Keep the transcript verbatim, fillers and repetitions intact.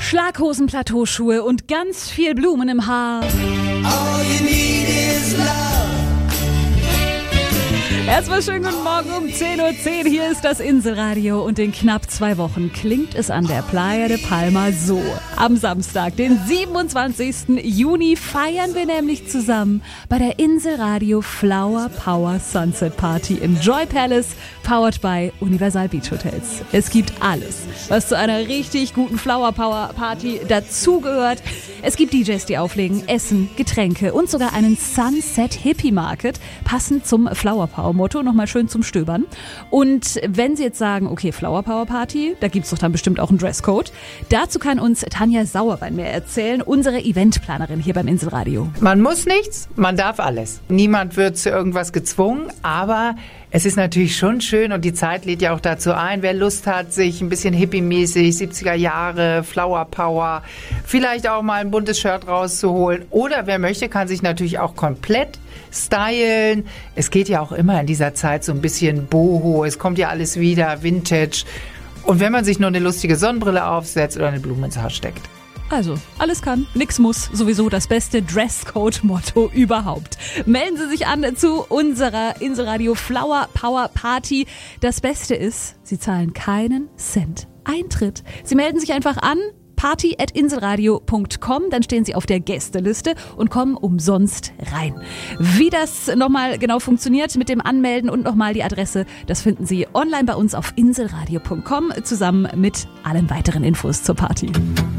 Schlaghosen, Plateauschuhe und ganz viel Blumen im Haar. All you need is love. Erstmal schönen guten Morgen um zehn Uhr zehn. Hier ist das Inselradio und in knapp zwei Wochen klingt es an der Playa de Palma so. Am Samstag, den siebenundzwanzigsten Juni, feiern wir nämlich zusammen bei der Inselradio Flower Power Sunset Party im Joy Palace, powered by Universal Beach Hotels. Es gibt alles, was zu einer richtig guten Flower Power Party dazugehört. Es gibt D Js, die auflegen, Essen, Getränke und sogar einen Sunset Hippie Market, passend zum Flower Power Motto, nochmal schön zum Stöbern. Und wenn Sie jetzt sagen, okay, Flower Power Party, da gibt's doch dann bestimmt auch einen Dresscode. Dazu kann uns Tanja Sauerbein mehr erzählen, unsere Eventplanerin hier beim Inselradio. Man muss nichts, man darf alles. Niemand wird zu irgendwas gezwungen, aber es ist natürlich schon schön und die Zeit lädt ja auch dazu ein, wer Lust hat, sich ein bisschen hippie-mäßig, siebziger Jahre, Flower Power, vielleicht auch mal ein buntes Shirt rauszuholen. Oder wer möchte, kann sich natürlich auch komplett stylen. Es geht ja auch immer in dieser Zeit so ein bisschen Boho, es kommt ja alles wieder, Vintage. Und wenn man sich nur eine lustige Sonnenbrille aufsetzt oder eine Blume ins Haar steckt. Also, alles kann, nix muss, sowieso das beste Dresscode-Motto überhaupt. Melden Sie sich an zu unserer Inselradio Flower Power Party. Das Beste ist, Sie zahlen keinen Cent Eintritt. Sie melden sich einfach an, party at inselradio punkt com, dann stehen Sie auf der Gästeliste und kommen umsonst rein. Wie das nochmal genau funktioniert mit dem Anmelden und nochmal die Adresse, das finden Sie online bei uns auf inselradio punkt com zusammen mit allen weiteren Infos zur Party.